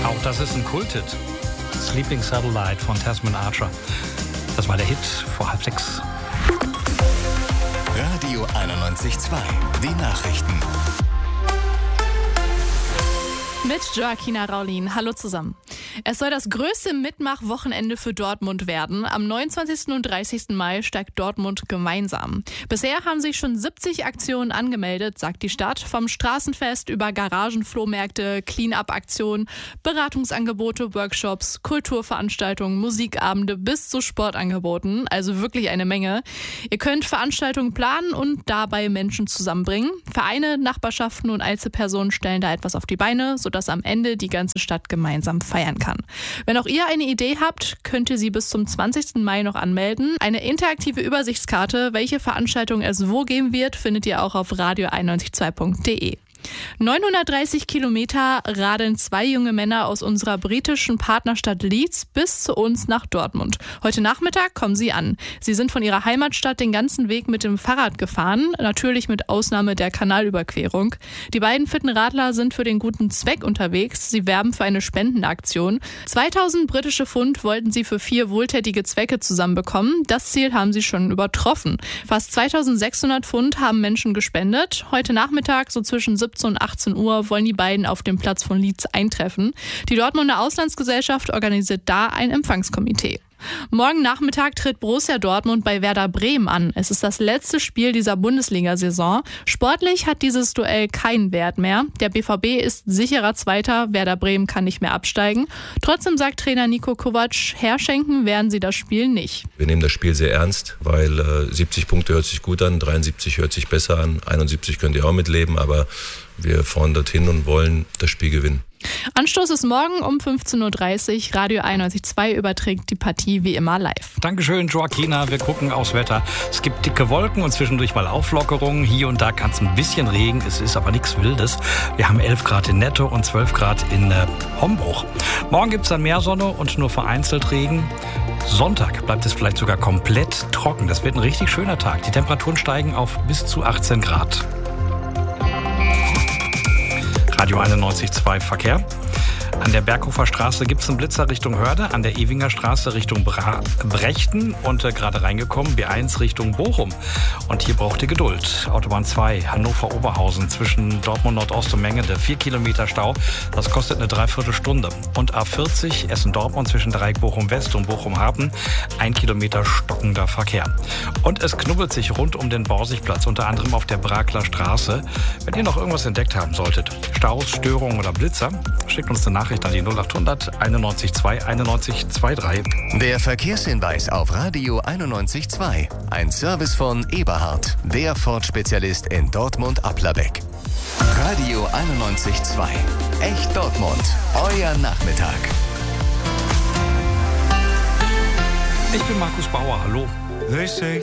Auch das ist ein Kulthit. Sleeping Satellite von Tasman Archer. Das war der Hit vor 5:30. Radio 91.2, die Nachrichten. Mit Joaquina Raulin. Hallo zusammen. Es soll das größte Mitmachwochenende für Dortmund werden. Am 29. und 30. Mai steigt Dortmund gemeinsam. Bisher haben sich schon 70 Aktionen angemeldet, sagt die Stadt. Vom Straßenfest über Garagenflohmärkte, Clean-up-Aktionen, Beratungsangebote, Workshops, Kulturveranstaltungen, Musikabende bis zu Sportangeboten. Also wirklich eine Menge. Ihr könnt Veranstaltungen planen und dabei Menschen zusammenbringen. Vereine, Nachbarschaften und Einzelpersonen stellen da etwas auf die Beine, sodass am Ende die ganze Stadt gemeinsam feiern kann. Wenn auch ihr eine Idee habt, könnt ihr sie bis zum 20. Mai noch anmelden. Eine interaktive Übersichtskarte, welche Veranstaltungen es wo geben wird, findet ihr auch auf radio912.de. 930 Kilometer radeln zwei junge Männer aus unserer britischen Partnerstadt Leeds bis zu uns nach Dortmund. Heute Nachmittag kommen sie an. Sie sind von ihrer Heimatstadt den ganzen Weg mit dem Fahrrad gefahren, natürlich mit Ausnahme der Kanalüberquerung. Die beiden fitten Radler sind für den guten Zweck unterwegs. Sie werben für eine Spendenaktion. 2000 britische Pfund wollten sie für 4 wohltätige Zwecke zusammenbekommen. Das Ziel haben sie schon übertroffen. Fast 2600 Pfund haben Menschen gespendet. Heute Nachmittag, so zwischen 17 und 18 Uhr, wollen die beiden auf dem Platz von Leeds eintreffen. Die Dortmunder Auslandsgesellschaft organisiert da ein Empfangskomitee. Morgen Nachmittag tritt Borussia Dortmund bei Werder Bremen an. Es ist das letzte Spiel dieser Bundesliga-Saison. Sportlich hat dieses Duell keinen Wert mehr. Der BVB ist sicherer Zweiter, Werder Bremen kann nicht mehr absteigen. Trotzdem sagt Trainer Niko Kovac, herschenken werden sie das Spiel nicht. Wir nehmen das Spiel sehr ernst, weil 70 Punkte hört sich gut an, 73 hört sich besser an, 71 könnt ihr auch mitleben, aber wir fahren dorthin und wollen das Spiel gewinnen. Anstoß ist morgen um 15.30 Uhr. Radio 91.2 überträgt die Partie wie immer live. Dankeschön, Joaquina. Wir gucken aufs Wetter. Es gibt dicke Wolken und zwischendurch mal Auflockerungen. Hier und da kann es ein bisschen Regen. Es ist aber nichts Wildes. Wir haben 11 Grad in Netto und 12 Grad in Hombruch. Morgen gibt es dann mehr Sonne und nur vereinzelt Regen. Sonntag bleibt es vielleicht sogar komplett trocken. Das wird ein richtig schöner Tag. Die Temperaturen steigen auf bis zu 18 Grad. Radio 91.2 Verkehr. An der Berghofer Straße gibt es einen Blitzer Richtung Hörde, an der Ewinger Straße Richtung Brechten und gerade reingekommen B1 Richtung Bochum. Und hier braucht ihr Geduld. Autobahn 2 Hannover-Oberhausen zwischen Dortmund Nordost und Mengende 4 Kilometer Stau. Das kostet eine Dreiviertelstunde. Und A40 Essen-Dortmund zwischen Dreieck Bochum-West und Bochum-Hafen 1 Kilometer stockender Verkehr. Und es knubbelt sich rund um den Borsigplatz, unter anderem auf der Brakler Straße. Wenn ihr noch irgendwas entdeckt haben solltet, Staus, Störungen oder Blitzer, schickt uns eine Nachricht an die 0800 91 2 91 23. Der Verkehrshinweis auf Radio 91.2. Ein Service von Eberhard, der Ford-Spezialist in Dortmund-Applerbeck. Radio 91.2. Echt Dortmund. Euer Nachmittag. Ich bin Markus Bauer. Hallo. They say